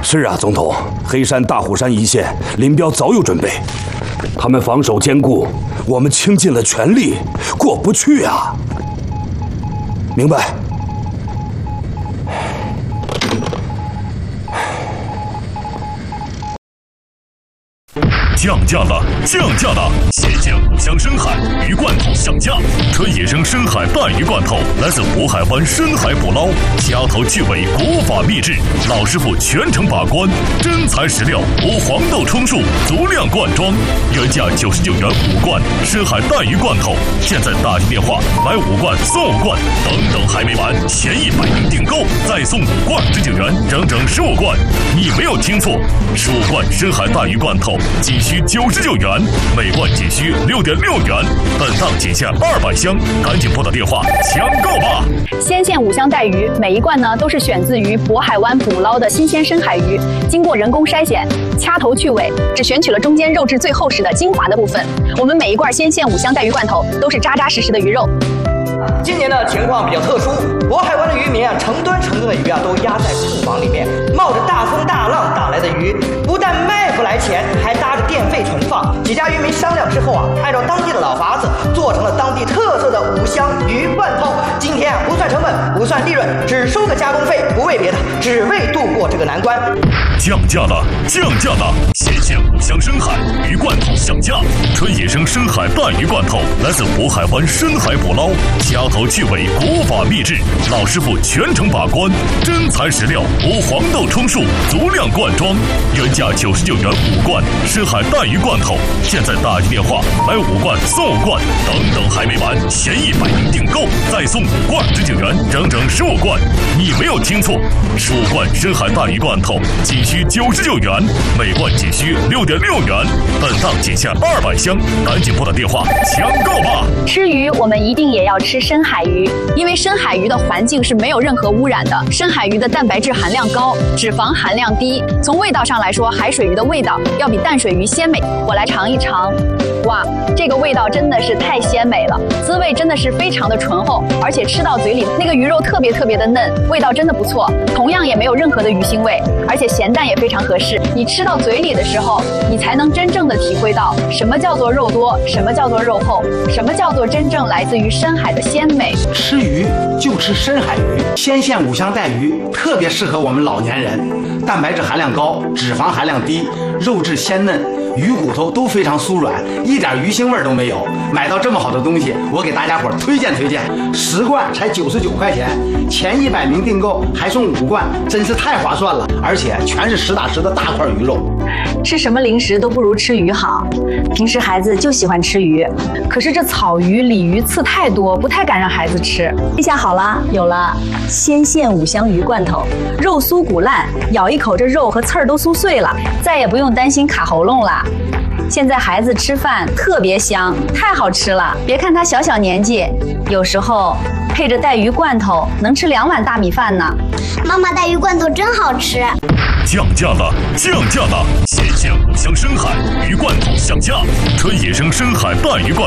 是啊，总统，黑山、大虎山一线，林彪早有准备，他们防守坚固，我们倾尽了全力，过不去啊。明白。 降价了，降价了！鲜鲜五香深海鱼罐头上架，纯野生深海带鱼罐头来自渤海湾深海捕捞，掐头去尾，国法秘制，老师傅全程把关，真材实料，无黄豆充数，足量灌装，原价99元5罐深海带鱼罐头，现在打进电话买5罐送5罐，等还没完，前100名订购再送5罐19元，整整15罐，你没有听错，15罐深海带鱼罐头仅需99元，每罐仅需6.6元，本档仅限200箱，赶紧拨打电话抢购吧！ 鲜鲜五香带鱼，每一罐呢都是选自于渤海湾捕捞的新鲜深海鱼，经过人工筛选，掐头去尾，只选取了中间肉质最厚实的精华的部分。我们每一罐鲜鲜五香带鱼罐头都是扎扎实实的鱼肉。 今年的情况比较特殊，渤海湾的渔民啊，成吨的鱼啊都压在库房里面，冒着大风大浪打来的鱼，不但卖不来钱，还搭着电费存放。几家渔民商量之后啊，按照当地的老法子，做成了当地特色的五香鱼罐头。今天啊，不算成本，不算利润，只收个加工费，不为别的，只为度过这个难关。 降价了，降价了！鲜鲜五香深海鱼罐头上架，纯野生深海带鱼罐头来自渤海湾深海捕捞。 掐头去尾，国法秘制，老师傅全程把关，真材实料，无黄豆充数，足量灌装，原价99元5罐深海带鱼罐头，现在打进电话买5罐送5罐，等还没完，前100名订购再送5罐19元，整整15罐，你没有听错，15罐深海带鱼罐头仅需99元，每罐仅需6.6元，本档仅限200箱，赶紧拨打电话抢购吧！ 吃鱼，我们一定也要吃深海鱼，因为深海鱼的环境是没有任何污染的。深海鱼的蛋白质含量高，脂肪含量低。从味道上来说，海水鱼的味道要比淡水鱼鲜美。我来尝一尝，哇，这个味道真的是太鲜美了，滋味真的是非常的醇厚，而且吃到嘴里那个鱼肉特别的嫩，味道真的不错。同样也没有任何的鱼腥味，而且咸淡也非常合适。你吃到嘴里的时候，你才能真正的体会到什么叫做肉多，什么叫做肉厚，什么叫做真正来自于深海的鲜美。 吃鱼就吃深海鱼，鲜鲜五香带鱼特别适合我们老年人，蛋白质含量高，脂肪含量低，肉质鲜嫩，鱼骨头都非常酥软，一点鱼腥味都没有。买到这么好的东西，我给大家伙推荐，10罐才99块钱，前100名订购还送5罐，真是太划算了，而且全是实打实的大块鱼肉。 吃什么零食都不如吃鱼好。平时孩子就喜欢吃鱼，可是这草鱼、鲤鱼刺太多，不太敢让孩子吃。这下好了，有了鲜鲜五香鱼罐头，肉酥骨烂，咬一口这肉和刺儿都酥碎了，再也不用担心卡喉咙了。现在孩子吃饭特别香，太好吃了。别看他小年纪，有时候配着带鱼罐头能吃2碗大米饭呢。 妈妈，带鱼罐头真好吃。 降价了，降价了！鲜鲜五香深海鱼罐头上架，纯野生深海带鱼罐